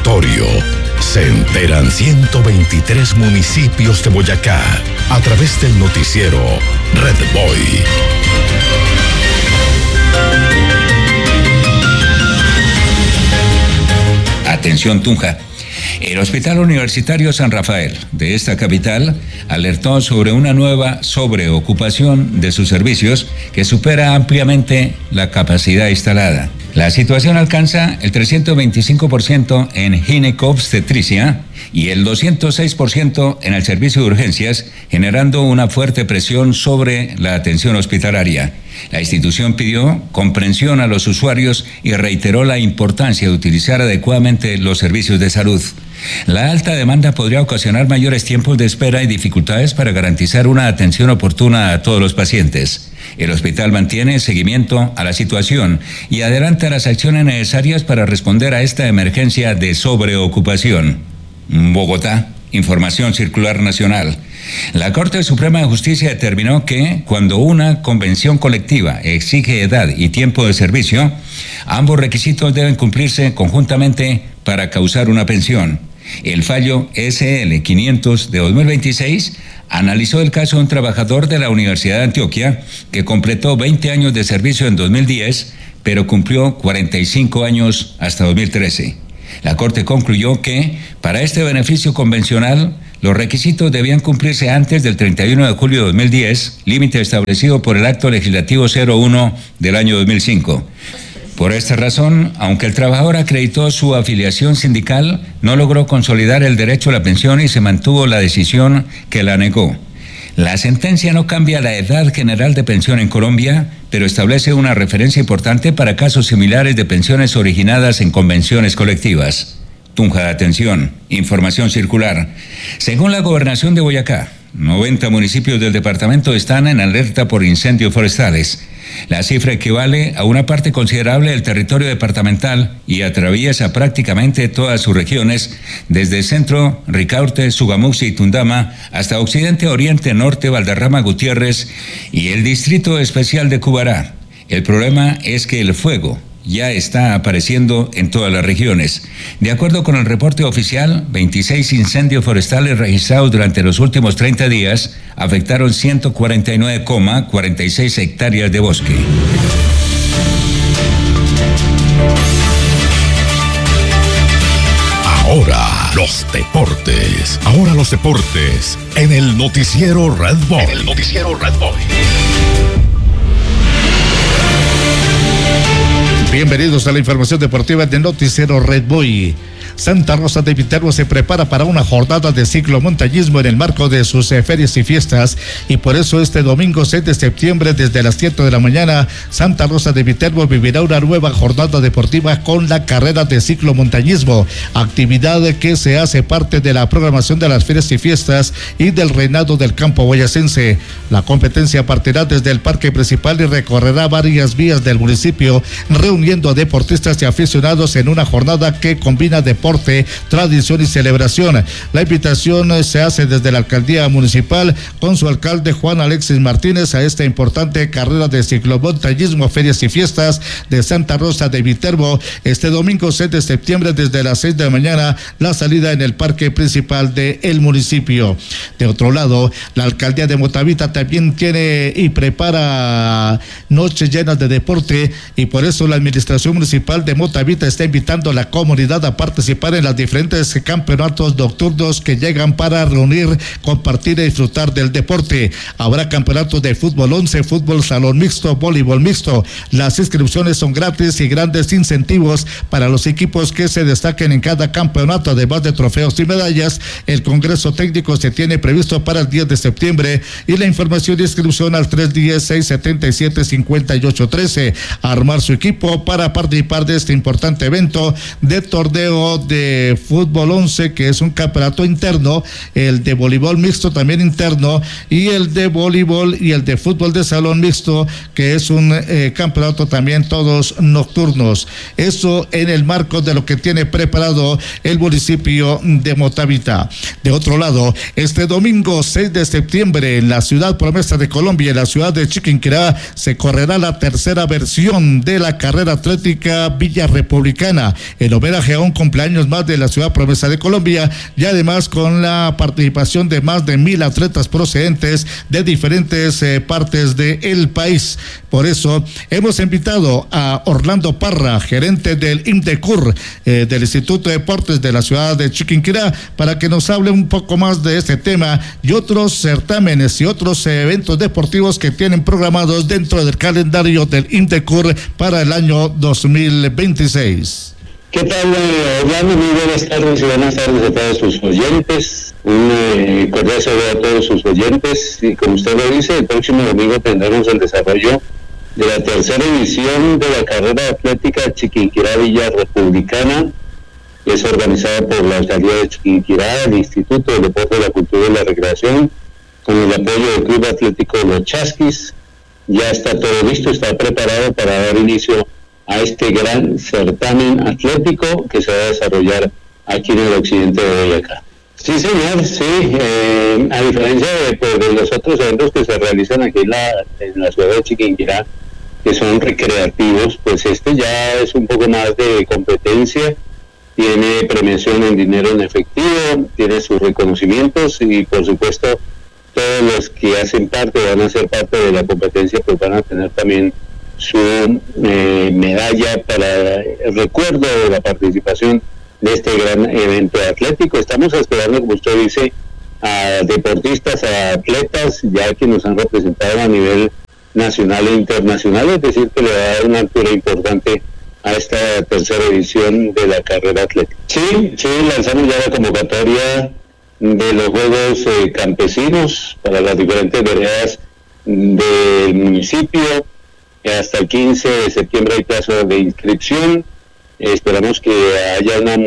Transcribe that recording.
territorio. Se enteran 123 municipios de Boyacá a través del noticiero Red Boy. Atención Tunja. El Hospital Universitario San Rafael de esta capital alertó sobre una nueva sobreocupación de sus servicios que supera ampliamente la capacidad instalada. La situación alcanza el 325% en ginecobstetricia y el 206% en el servicio de urgencias, generando una fuerte presión sobre la atención hospitalaria. La institución pidió comprensión a los usuarios y reiteró la importancia de utilizar adecuadamente los servicios de salud. La alta demanda podría ocasionar mayores tiempos de espera y dificultades para garantizar una atención oportuna a todos los pacientes. El hospital mantiene seguimiento a la situación y adelanta las acciones necesarias para responder a esta emergencia de sobreocupación. Bogotá, información circular nacional. La Corte Suprema de Justicia determinó que cuando una convención colectiva exige edad y tiempo de servicio, ambos requisitos deben cumplirse conjuntamente para causar una pensión. El fallo SL 500 de 2026 analizó el caso de un trabajador de la Universidad de Antioquia que completó 20 años de servicio en 2010, pero cumplió 45 años hasta 2013. La Corte concluyó que, para este beneficio convencional, los requisitos debían cumplirse antes del 31 de julio de 2010, límite establecido por el Acto Legislativo 01 del año 2005. Por esta razón, aunque el trabajador acreditó su afiliación sindical, no logró consolidar el derecho a la pensión y se mantuvo la decisión que la negó. La sentencia no cambia la edad general de pensión en Colombia, pero establece una referencia importante para casos similares de pensiones originadas en convenciones colectivas. Tunja, atención, información circular. Según la Gobernación de Boyacá, 90 municipios del departamento están en alerta por incendios forestales. La cifra equivale a una parte considerable del territorio departamental y atraviesa prácticamente todas sus regiones, desde centro, Ricaurte, Sogamuxi y Tundama, hasta occidente, oriente, norte, Valderrama, Gutiérrez y el distrito especial de Cubará. El problema es que el fuego ya está apareciendo en todas las regiones. De acuerdo con el reporte oficial, 26 incendios forestales registrados durante los últimos 30 días afectaron 149,46 hectáreas de bosque. Ahora los deportes. En el noticiero Red Boy. Bienvenidos a la información deportiva del noticiero Red Boy. Santa Rosa de Viterbo se prepara para una jornada de ciclomontañismo en el marco de sus ferias y fiestas, y por eso este domingo 6 de septiembre desde las 7 de la mañana Santa Rosa de Viterbo vivirá una nueva jornada deportiva con la carrera de ciclomontañismo, actividad que se hace parte de la programación de las ferias y fiestas y del reinado del campo boyacense. La competencia partirá desde el parque principal y recorrerá varias vías del municipio, reuniendo a deportistas y aficionados en una jornada que combina deporte, tradición y celebración. La invitación se hace desde la alcaldía municipal con su alcalde Juan Alexis Martínez a esta importante carrera de ciclomontañismo, ferias y fiestas de Santa Rosa de Viterbo este domingo 6 de septiembre desde las 6 de la mañana, la salida en el parque principal del municipio. De otro lado, la alcaldía de Motavita también tiene y prepara noches llenas de deporte, y por eso la administración municipal de Motavita está invitando a la comunidad a participar en los diferentes campeonatos nocturnos que llegan para reunir, compartir y disfrutar del deporte. Habrá campeonatos de fútbol 11, fútbol salón mixto, voleibol mixto. Las inscripciones son gratis y grandes incentivos para los equipos que se destaquen en cada campeonato, además de trofeos y medallas. El congreso técnico se tiene previsto para el 10 de septiembre y la información de inscripción al 310-677-5813. Armar su equipo para participar de este importante evento de torneo de fútbol 11, que es un campeonato interno, el de voleibol mixto también interno, y el de voleibol y el de fútbol de salón mixto, que es un campeonato también todos nocturnos. Eso en el marco de lo que tiene preparado el municipio de Motavita. De otro lado, este domingo 6 de septiembre en la ciudad promesa de Colombia, en la ciudad de Chiquinquirá, se correrá la tercera versión de la carrera atlética Villa Republicana, en homenaje a un cumpleaños años más de la ciudad promesa de Colombia, y además con la participación de más de 1,000 atletas procedentes de diferentes partes del país. Por eso hemos invitado a Orlando Parra, gerente del INDECUR, del Instituto de Deportes de la ciudad de Chiquinquirá, para que nos hable un poco más de este tema y otros certámenes y otros eventos deportivos que tienen programados dentro del calendario del INDECUR para el año 2026. ¿Qué tal, Orlando? Muy buenas tardes y buenas tardes a todos sus oyentes. Un cordial saludo a todos sus oyentes. Y como usted lo dice, el próximo domingo tendremos el desarrollo de la tercera edición de la carrera atlética Chiquinquirá Villa Republicana, que es organizada por la alcaldía de Chiquinquirá, el Instituto del Deporte, la Cultura y la Recreación, con el apoyo del Club Atlético Los Chasquis. Ya está todo listo, está preparado para dar inicio a este gran certamen atlético que se va a desarrollar aquí en el occidente de Boyacá. Sí, señor, sí. A diferencia de los otros eventos que se realizan aquí en la ciudad de Chiquinquirá, que son recreativos, pues este ya es un poco más de competencia, tiene premiación en dinero en efectivo, tiene sus reconocimientos y por supuesto todos los que hacen parte, van a ser parte de la competencia, pues van a tener también su medalla para el recuerdo de la participación de este gran evento atlético. Estamos esperando, como usted dice, a deportistas, a atletas, ya que nos han representado a nivel nacional e internacional, es decir, que le va a dar una altura importante a esta tercera edición de la carrera atlética. Sí, lanzamos ya la convocatoria de los Juegos Campesinos para las diferentes veredas del municipio. Hasta el 15 de septiembre hay plazo de inscripción. Esperamos que haya una